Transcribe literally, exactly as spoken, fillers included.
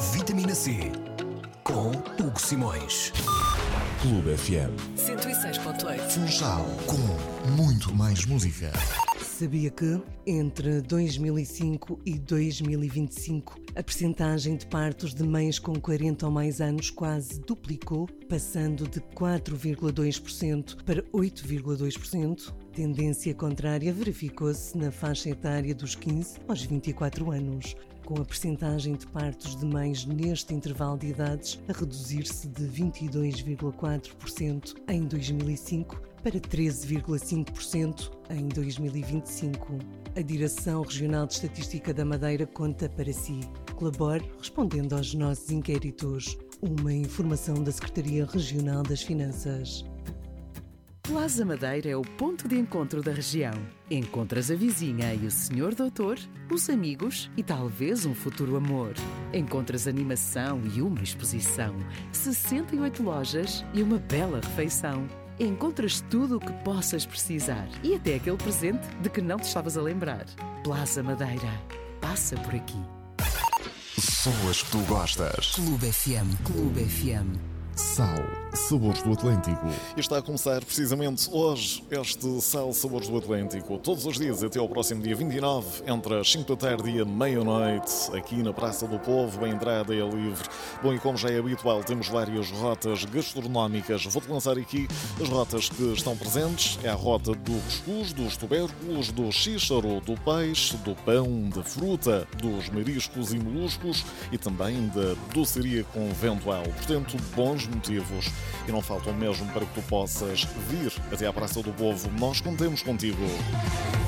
Vitamina C com Hugo Simões. Clube F M cento e seis ponto oito. Funchal, com muito mais música. Sabia que, entre dois mil e cinco e dois mil e vinte e cinco, a percentagem de partos de mães com quarenta ou mais anos quase duplicou, passando de quatro vírgula dois por cento para oito vírgula dois por cento? Tendência contrária verificou-se na faixa etária dos quinze aos vinte e quatro anos, com a percentagem de partos de mães neste intervalo de idades a reduzir-se de vinte e dois vírgula quatro por cento em dois mil e cinco para treze vírgula cinco por cento em dois mil e vinte e cinco. A Direção Regional de Estatística da Madeira conta para si. Colabore respondendo aos nossos inquéritos. Uma informação da Secretaria Regional das Finanças. Plaza Madeira é o ponto de encontro da região. Encontras a vizinha e o senhor doutor, os amigos e talvez um futuro amor. Encontras animação e uma exposição, sessenta e oito lojas e uma bela refeição. Encontras tudo o que possas precisar e até aquele presente de que não te estavas a lembrar. Plaza Madeira. Passa por aqui. Pessoas que tu gostas. Clube F M. Clube F M. Sal, sabores do Atlântico. E está a começar precisamente hoje este Sal Sabores do Atlântico. Todos os dias até ao próximo dia vinte e nove, entre as cinco da tarde e a meia-noite, aqui na Praça do Povo, a entrada é livre. Bom, e como já é habitual, temos várias rotas gastronómicas. Vou-te lançar aqui as rotas que estão presentes. É a rota do cuscuz, dos tubérculos, do xíxaro, do peixe, do pão, da fruta, dos mariscos e moluscos e também da doçaria conventual. Portanto, bons motivos e não faltam mesmo para que tu possas vir até à Praça do Povo. Nós contamos contigo.